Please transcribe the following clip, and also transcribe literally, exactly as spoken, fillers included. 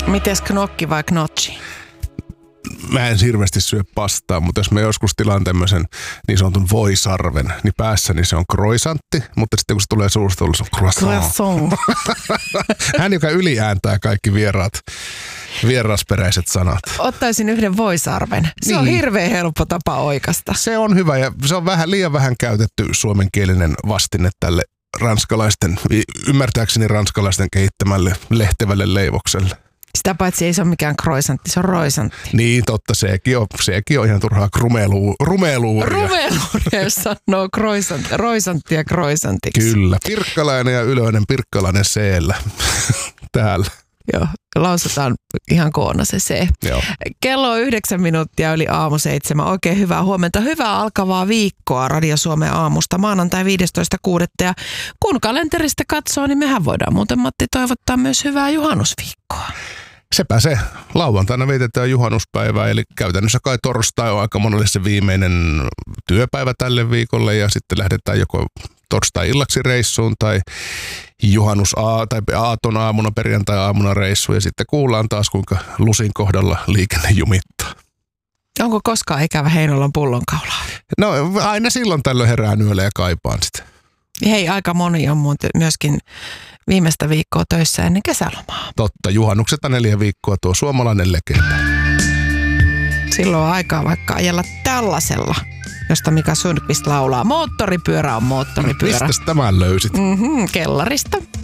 Mites knokki vai knotchi? Mä en hirveästi syö pastaa, mutta jos mä joskus tilaan tämmöisen niin sanotun voisarven, niin päässäni se on croissantti, mutta sitten kun se tulee suusta, se on croissant. Croissant. Hän, joka yliääntää kaikki vieraat, vierasperäiset sanat. Ottaisin yhden voisarven. Se niin. on hirveän helppo tapa oikasta. Se on hyvä ja se on vähän liian vähän käytetty suomenkielinen vastine tälle ranskalaisten, ymmärtääkseni ranskalaisten kehittämälle lehtevälle leivokselle. Sitä paitsi ei se ole mikään croissantti, se on roisantti. Niin, totta, sekin on, sekin on ihan turhaa rumeelu, rumeeluuria. Rumeeluuria, jos sanoo croissantti, roisantti ja croissantiksi. Kyllä, Pirkkalainen ja Ylönen, Pirkkalainen C-llä täällä. Joo, lausutaan ihan koona se C. Joo. Kello on yhdeksän minuuttia yli aamu seitsemän. Oikein hyvää huomenta. Hyvää alkavaa viikkoa Radio Suomen aamusta maanantai viidestoista kuudetta. Ja kun kalenterista katsoo, niin mehän voidaan muuten Matti toivottaa myös hyvää juhannusviikkoa. Sepä se. Lauantaina vietetään juhannuspäivää, eli käytännössä kai torstai on aika monelle se viimeinen työpäivä tälle viikolle ja sitten lähdetään joko torstai-illaksi reissuun tai juhannus aa, tai aaton aamuna, perjantai-aamuna reissuun ja sitten kuullaan taas kuinka Lusin kohdalla liikenne jumittaa. Onko koskaan ikävä Heinolan pullonkaulaa? No aina silloin tällöin herään yöllä ja kaipaan sitä. Hei, aika moni on muuten myöskin viimeistä viikkoa töissä ennen kesälomaa. Totta, juhannuksesta neljä viikkoa tuo suomalainen legenda. Silloin on aikaa vaikka ajella tällaisella, josta Mika Sundqvist laulaa. Moottoripyörä on moottoripyörä. Mistäs tämän löysit? Mm-hmm, kellarista.